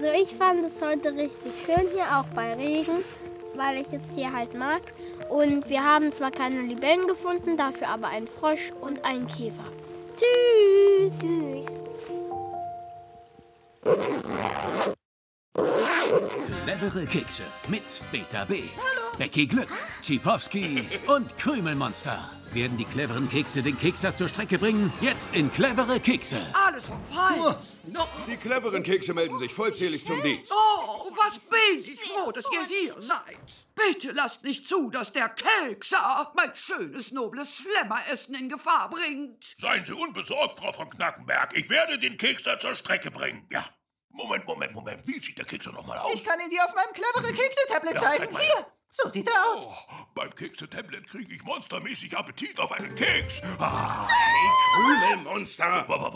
Also ich fand es heute richtig schön hier, auch bei Regen, weil ich es hier halt mag. Und wir haben zwar keine Libellen gefunden, dafür aber einen Frosch und einen Käfer. Tschüss! Clevere Kekse mit Beta B. Becky Glück, Schipowski und Krümelmonster. Werden die cleveren Kekse den Kekser zur Strecke bringen? Jetzt in Clevere Kekse. Alles vom Feinsten. Die cleveren Kekse melden sich vollzählig zum Dienst. Oh, was bin ich froh, dass ihr hier seid. Bitte lasst nicht zu, dass der Kekser mein schönes, nobles Schlemmeressen in Gefahr bringt. Seien Sie unbesorgt, Frau von Knackenberg. Ich werde den Kekser zur Strecke bringen. Ja. Moment. Wie sieht der Kekser nochmal aus? Ich kann ihn dir auf meinem clevere Kekse-Tablet zeigen. zeig mal. Hier, so sieht er aus. Oh, beim Kekse-Tablet kriege ich monstermäßig Appetit auf einen Keks. Ah. Hey, Krümelmonster!